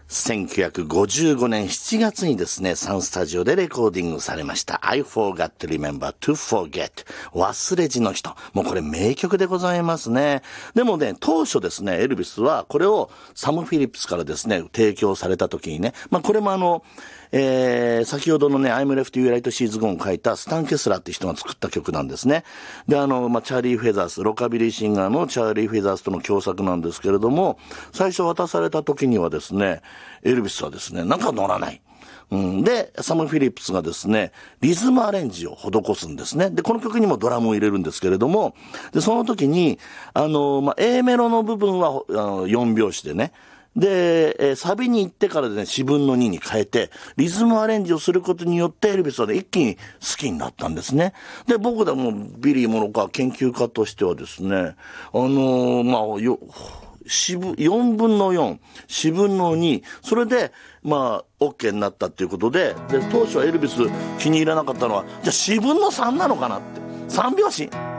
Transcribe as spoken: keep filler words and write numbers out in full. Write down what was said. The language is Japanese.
せんきゅうひゃくごじゅうごねんしちがつにですね、サンスタジオでレコーディングされました I forgot to remember to forget 忘れじの人。もうこれ名曲でございますね。でもね、当初ですね、エルビスはこれをサム・フィリップスからですね、提供された時にね、まあこれもあの、えー、先ほどのね、I'm Left You Right She's Gone を書いたスタン・ケスラーって人が作った曲なんですね。で、あの、まあ、チャーリー・フェザース、ロカビリーシンガーのチャーリー・フェザースとの共作なんですけれども、最初渡された時にはですね、エルビスはですね、なんか乗らない。うん、で、サム・フィリップスがですね、リズムアレンジを施すんですね。で、この曲にもドラムを入れるんですけれども、で、その時に、あの、まあ、A メロの部分はあのよんびょうしでね、で、えー、サビに行ってからでね、よんぶんのにに変えて、リズムアレンジをすることによって、エルビスはね、一気に好きになったんですね。で、僕でもビリー・モロカー研究家としてはですね、あのー、まあ、よ、よんぶんのよん、よんぶんのに、それで、まあ、OK になったっていうことで、で、当初はエルビス気に入らなかったのは、じゃあよんぶんのさんなのかなって。さんびょうし